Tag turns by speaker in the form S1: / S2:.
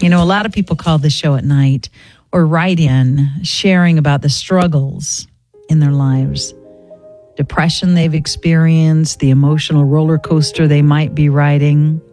S1: You know, a lot of people call the show at night or write in sharing about the struggles in their lives, depression they've experienced, the emotional roller coaster they might be riding.